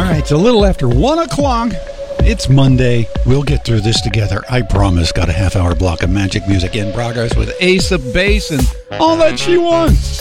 All right, it's a little after 1 o'clock. It's Monday. We'll get through this together. I promise. Got a half-hour block of magic music in progress with Ace of Base and All That She Wants.